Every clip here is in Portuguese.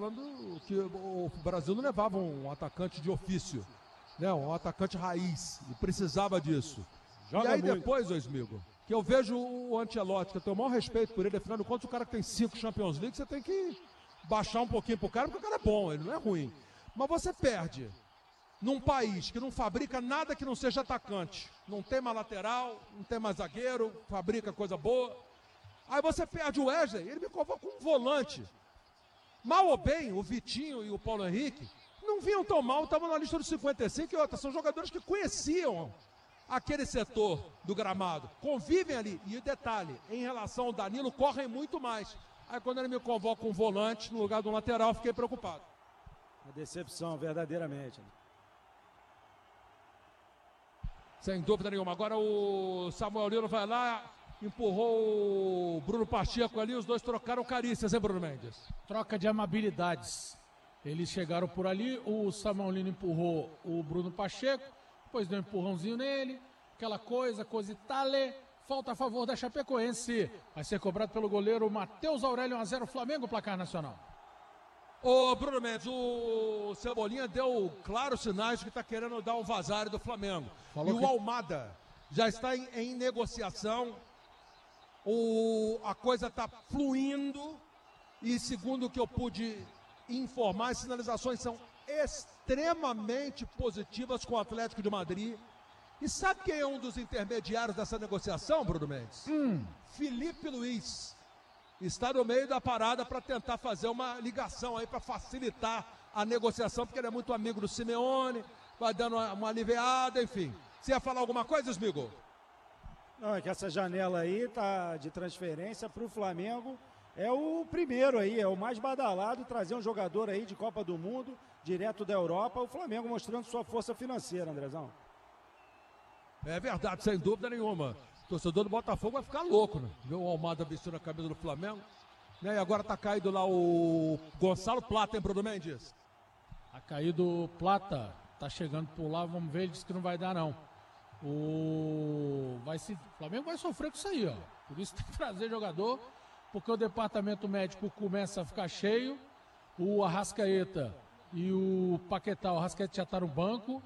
falando que o Brasil não levava um atacante de ofício, né? Um atacante raiz, e precisava disso. Joga e aí muito. depois, ô Smigo, que eu vejo o Ancelotti, que eu tenho o maior respeito por ele, afinal de contas, o cara que tem 5 Champions League, você tem que baixar um pouquinho pro cara, porque o cara é bom, ele não é ruim. Mas você perde num país que não fabrica nada que não seja atacante. Não tem mais lateral, não tem mais zagueiro, fabrica coisa boa. Aí você perde o Wesley, ele me convoca com um volante. Mal ou bem, o Vitinho e o Paulo Henrique não vinham tão mal, estavam na lista dos 55 e outras. São jogadores que conheciam aquele setor do gramado, convivem ali. E o detalhe, em relação ao Danilo, correm muito mais. Aí quando ele me convoca um volante no lugar do lateral, fiquei preocupado. Uma decepção, verdadeiramente. Sem dúvida nenhuma. Agora o Samuel Lino vai lá, empurrou o Bruno Pacheco ali, os dois trocaram carícias, hein, Bruno Mendes? Troca de amabilidades. Eles chegaram por ali, o Samuel Lino empurrou o Bruno Pacheco, depois deu um empurrãozinho nele, aquela coisa e tal. Falta a favor da Chapecoense. Vai ser cobrado pelo goleiro Matheus Aurélio, 1-0 Flamengo, placar nacional. Ô, Bruno Mendes, o Cebolinha deu claros sinais de que está querendo dar um vazare do Flamengo. Falou e o Almada já está em negociação. A coisa está fluindo e, segundo o que eu pude informar, as sinalizações são extremamente positivas com o Atlético de Madrid. E sabe quem é um dos intermediários dessa negociação, Bruno Mendes? Felipe Luiz. Está no meio da parada para tentar fazer uma ligação aí para facilitar a negociação, porque ele é muito amigo do Simeone, vai dando uma aliviada, enfim. Você ia falar alguma coisa, Smigo? Não, é que essa janela aí tá de transferência para o Flamengo. É o primeiro aí, é o mais badalado, trazer um jogador aí de Copa do Mundo, direto da Europa, o Flamengo mostrando sua força financeira, Andrezão. É verdade, sem dúvida nenhuma. O torcedor do Botafogo vai ficar louco, né? Ver o Almada vestindo a camisa do Flamengo. Né? E agora tá caído lá o Gonçalo Plata, hein, Bruno Mendes? Tá caído o Plata, tá chegando por lá, vamos ver, ele disse que não vai dar não. O Flamengo vai sofrer com isso aí, ó. Por isso tem que trazer jogador, porque o departamento médico começa a ficar cheio. O Arrascaeta e o Paquetá, o Arrascaeta já tá no banco.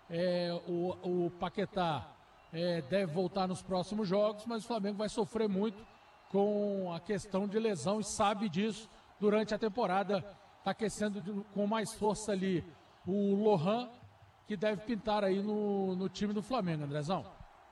O Paquetá deve voltar nos próximos jogos, mas o Flamengo vai sofrer muito com a questão de lesão e sabe disso durante a temporada. Está aquecendo com mais força ali o Lohan, que deve pintar aí no time do Flamengo, Andrezão.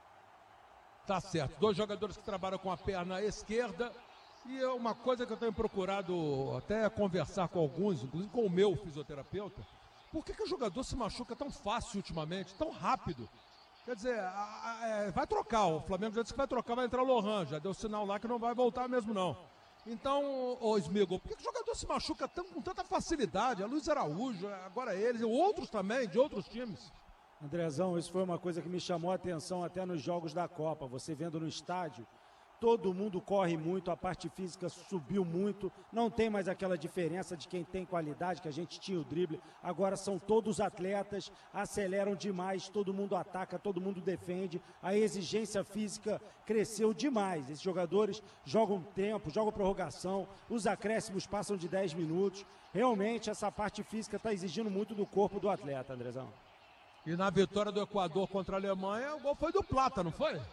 Tá certo. 2 jogadores que trabalham com a perna esquerda. E é uma coisa que eu tenho procurado até conversar com alguns, inclusive com o meu fisioterapeuta. Por que o jogador se machuca tão fácil ultimamente, tão rápido? Quer dizer, vai trocar, o Flamengo já disse que vai trocar, vai entrar o Lohan, já deu sinal lá que não vai voltar mesmo não. Então, ô Smigo, por que o jogador se machuca com tanta facilidade? A Luiz Araújo, agora eles, e outros também, de outros times. Andrezão, isso foi uma coisa que me chamou a atenção até nos jogos da Copa, você vendo no estádio. Todo mundo corre muito, a parte física subiu muito, não tem mais aquela diferença de quem tem qualidade, que a gente tinha o drible, agora são todos atletas, aceleram demais, todo mundo ataca, todo mundo defende, a exigência física cresceu demais, esses jogadores jogam tempo, jogam prorrogação, os acréscimos passam de 10 minutos, realmente essa parte física está exigindo muito do corpo do atleta, Andrezão. E na vitória do Equador contra a Alemanha, o gol foi do Plata, não foi?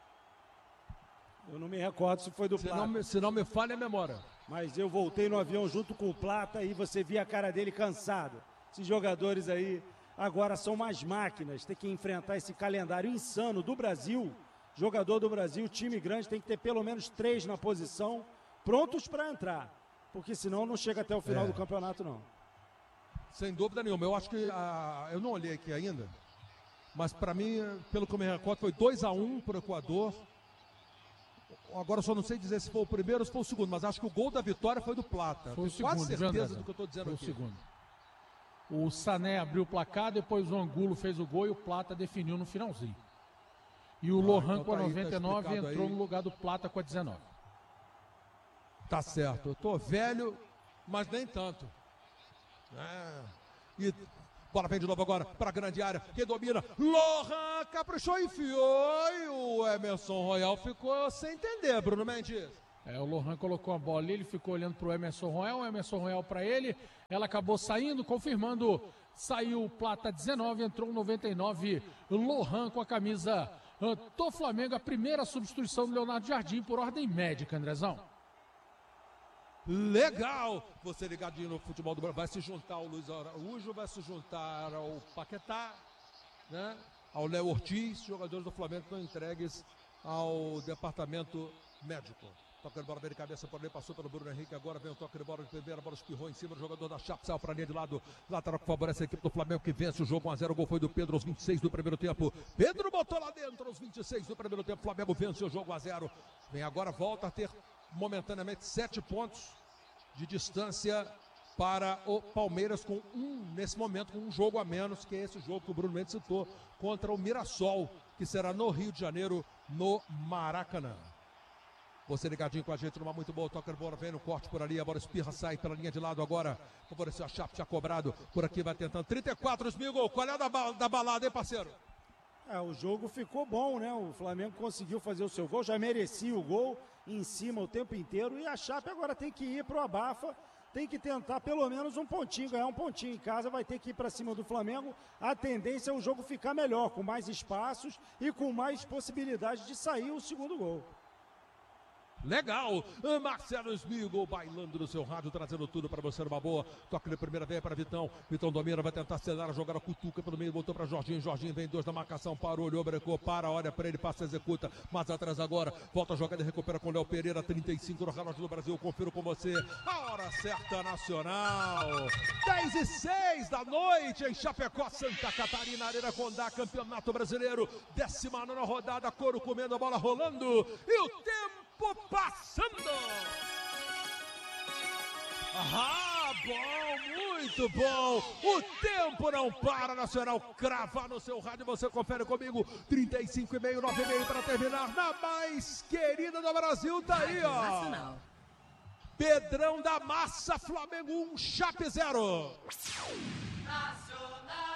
Eu não me recordo se foi do Plata. Se não me falha a memória. Mas eu voltei no avião junto com o Plata e você via a cara dele cansado. Esses jogadores aí agora são mais máquinas, tem que enfrentar esse calendário insano do Brasil. Jogador do Brasil, time grande, tem que ter pelo menos 3 na posição, prontos para entrar. Porque senão não chega até o final do campeonato, não. Sem dúvida nenhuma. Eu acho que, eu não olhei aqui ainda, mas para mim, pelo que eu me recordo, foi 2-1 para o Equador. Agora eu só não sei dizer se foi o primeiro ou se foi o segundo, mas acho que o gol da vitória foi do Plata. Foi o segundo, quase certeza do que eu estou dizendo aqui. Foi o segundo. O Sané abriu o placar, depois o Angulo fez o gol e o Plata definiu no finalzinho. E o Lohan então com a tá aí, 99 tá entrou aí. no lugar do Plata com a 19. Tá certo, eu tô velho, mas nem tanto. E bola vem de novo agora para a grande área. Quem domina? Lohan caprichou e enfiou. E o Emerson Royal ficou sem entender, Bruno Mendes. O Lohan colocou a bola ali, ele ficou olhando para o Emerson Royal, o Emerson Royal para ele, ela acabou saindo, confirmando, saiu o Plata 19, entrou 99, Lohan com a camisa do Flamengo, a primeira substituição do Leonardo Jardim por ordem médica, Andrezão. Legal! Você ligadinho no futebol do Brasil, vai se juntar ao Luiz Araújo, vai se juntar ao Paquetá, né? Ao Léo Ortiz, jogadores do Flamengo estão entregues ao departamento médico. Toca de bola bem de cabeça por ali, passou pelo Bruno Henrique, agora vem o toque de bola de primeira, a bola espirrou em cima do jogador da Chape, saiu para a linha de lado, lateral que favorece a equipe do Flamengo, que vence o jogo 1-0, o gol foi do Pedro aos 26 do primeiro tempo, Pedro botou lá dentro aos 26 do primeiro tempo, Flamengo vence o jogo 1-0, vem agora, volta a ter momentaneamente 7 pontos de distância para o Palmeiras, com nesse momento, com um jogo a menos, que é esse jogo que o Bruno Mendes citou, contra o Mirassol, que será no Rio de Janeiro, no Maracanã. Você ligadinho com a gente numa muito boa, toca de bola, vem no corte por ali, a bola espirra, sai pela linha de lado agora, favoreceu a Chape, tinha cobrado, por aqui vai tentando, 34, Smigol, qual é da balada, hein, parceiro? O jogo ficou bom, né? O Flamengo conseguiu fazer o seu gol, já merecia o gol em cima o tempo inteiro, e a Chape agora tem que ir pro abafa, tem que tentar pelo menos um pontinho, ganhar um pontinho em casa, vai ter que ir para cima do Flamengo. A tendência é o jogo ficar melhor, com mais espaços e com mais possibilidade de sair o segundo gol. Legal, Marcelo Smigol bailando no seu rádio, trazendo tudo para você numa boa. Toca de primeira, vem para Vitão, Vitão domina, vai tentar acelerar, jogar a cutuca pelo meio, voltou para Jorginho, Jorginho vem 2 na marcação, parou, olhou, brecou, para, olha para ele, passa, executa, mais atrás agora, volta a jogada e recupera com o Léo Pereira, 35 no relógio do Brasil, confiro com você, a hora certa nacional, 10:06 da noite em Chapecó, Santa Catarina, Arena Condá, Campeonato Brasileiro, 19ª rodada, couro comendo, a bola rolando, e o tempo passando. Bom, muito bom. O tempo não para, Nacional crava no seu rádio, você confere comigo, 35,5, 9,5 para terminar, na mais querida do Brasil, tá aí, ó. Nacional. Pedrão da Massa, Flamengo 1, Chape 0. Nacional.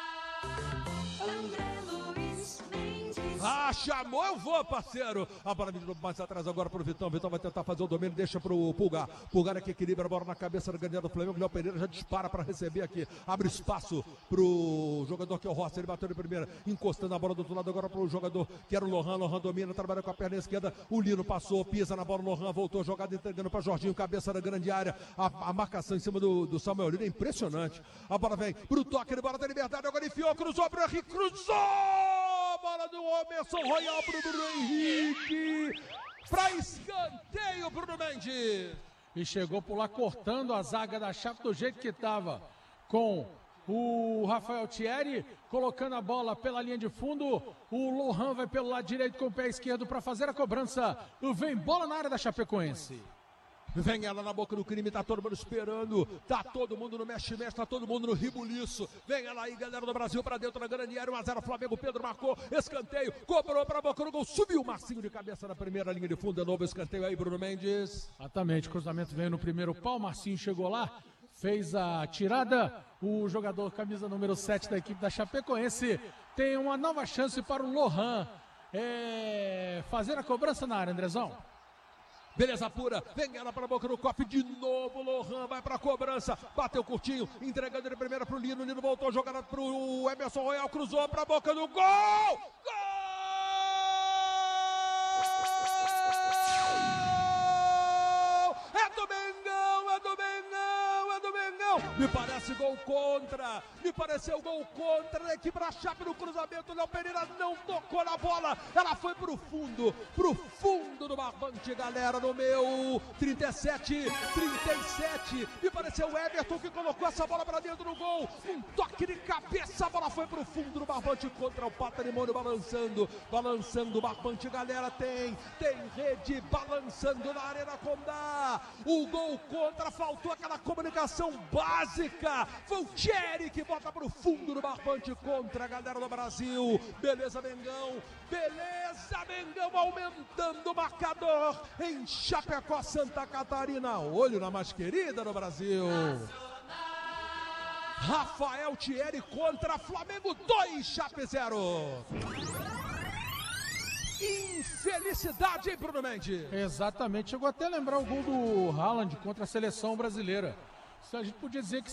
Chamou, eu vou, parceiro. A bola mais atrás agora pro Vitão. Vitão vai tentar fazer o domínio, deixa pro Pulgar. Pulgar é que equilibra a bola na cabeça do ganhador do Flamengo. Léo Pereira já dispara para receber aqui. Abre espaço pro jogador que é o Rossi. Ele bateu de primeira, encostando a bola do outro lado agora pro jogador que era o Lohan. Lohan domina, trabalha com a perna esquerda. O Lino passou, pisa na bola. Lohan voltou, jogada entregando para Jorginho, cabeça da grande área. A marcação em cima do Samuel Lino é impressionante. A bola vem pro toque de bola da Liberdade. Agora enfiou, cruzou pro Henrique, cruzou! Bola do Emerson Royal pro Bruno Henrique, para escanteio Bruno Mendes. E chegou por lá cortando a zaga da Chape do jeito que estava, com o Rafael Thierry colocando a bola pela linha de fundo. O Lohan vai pelo lado direito com o pé esquerdo para fazer a cobrança. Vem bola na área da Chapecoense. Vem ela na boca do crime, tá todo mundo esperando, tá todo mundo no mexe-mexe, tá todo mundo no ribuliço. Vem ela aí, galera do Brasil, pra dentro da grande área, 1-0, Flamengo, Pedro marcou, escanteio, cobrou pra boca do gol, subiu o Marcinho de cabeça na primeira linha de fundo, de novo escanteio aí, Bruno Mendes. Exatamente, cruzamento veio no primeiro pau, Marcinho chegou lá, fez a tirada, o jogador camisa número 7 da equipe da Chapecoense tem uma nova chance para o Lohan fazer a cobrança na área, Andrezão. Beleza pura, vem ela para a boca do copo de novo, Lohan vai para a cobrança, bateu curtinho, entregando de primeira para o Lino, Lino voltou, jogada para o Emerson Royal, cruzou para a boca do gol! Gol! É do Mengão, é do Mengão, é do Mengão! Me parece gol contra, me pareceu gol contra da equipe da Chape no cruzamento, Léo Pereira não tocou na bola, ela foi pro fundo do barbante, galera, no meu 37, me pareceu o Everton que colocou essa bola pra dentro do gol, um toque de cabeça, a bola foi pro fundo do barbante contra o Patrimônio, balançando o barbante, galera, tem rede balançando na Arena Condá, o gol contra, faltou aquela comunicação básica, foi o Thierry que bota pro fundo do barbante contra a galera do Brasil, beleza Mengão, aumentando o marcador em Chapecó, Santa Catarina, olho na mais querida do Brasil. Rafael Thierry contra Flamengo 2, Chape 0. infelicidade, hein, Bruno Mendes? Exatamente, chegou até a lembrar o gol do Haaland contra a seleção brasileira. A gente podia dizer que